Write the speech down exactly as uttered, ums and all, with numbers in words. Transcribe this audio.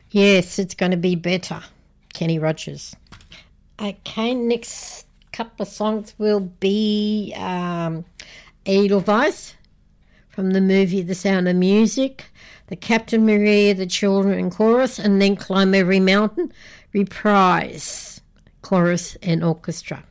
Yes, it's going to be better. Kenny Rogers. Okay, next couple of songs will be um, Edelweiss from the movie The Sound of Music, the Captain Maria, the Children Chorus, and then Climb Every Mountain, reprise, chorus and orchestra.